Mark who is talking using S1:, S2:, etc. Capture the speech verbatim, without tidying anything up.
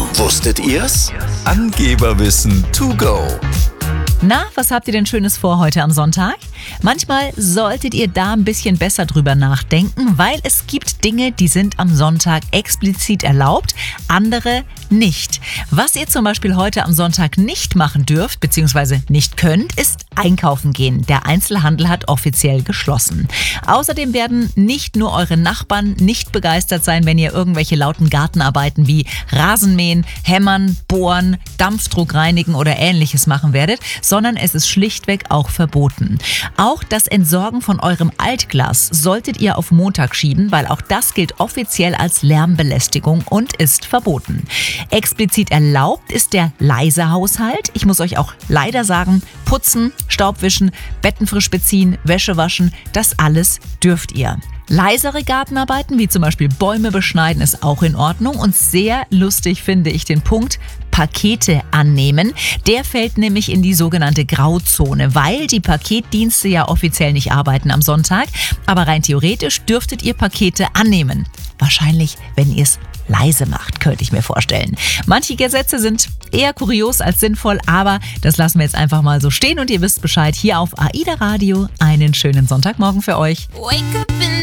S1: Wusstet ihr's? Angeberwissen to go.
S2: Na, was habt ihr denn Schönes vor heute am Sonntag? Manchmal solltet ihr da ein bisschen besser drüber nachdenken, weil es gibt Dinge, die sind am Sonntag explizit erlaubt, andere nicht. Was ihr zum Beispiel heute am Sonntag nicht machen dürft, beziehungsweise nicht könnt, ist einkaufen gehen. Der Einzelhandel hat offiziell geschlossen. Außerdem werden nicht nur eure Nachbarn nicht begeistert sein, wenn ihr irgendwelche lauten Gartenarbeiten wie Rasenmähen, Hämmern, Bohren, Dampfdruck reinigen oder Ähnliches machen werdet, sondern es ist schlichtweg auch verboten. Auch das Entsorgen von eurem Altglas solltet ihr auf Montag schieben, weil auch das gilt offiziell als Lärmbelästigung und ist verboten. Explizit erlaubt ist der leise Haushalt. Ich muss euch auch leider sagen, putzen, Staubwischen, Betten frisch beziehen, Wäsche waschen, das alles dürft ihr. Leisere Gartenarbeiten, wie zum Beispiel Bäume beschneiden, ist auch in Ordnung. Und sehr lustig finde ich den Punkt Pakete annehmen. Der fällt nämlich in die sogenannte Grauzone, weil die Paketdienste ja offiziell nicht arbeiten am Sonntag. Aber rein theoretisch dürftet ihr Pakete annehmen. Wahrscheinlich, wenn ihr es leise macht, könnte ich mir vorstellen. Manche Gesetze sind eher kurios als sinnvoll, aber das lassen wir jetzt einfach mal so stehen und ihr wisst Bescheid hier auf AIDA Radio. Einen schönen Sonntagmorgen für euch.
S3: Wake up in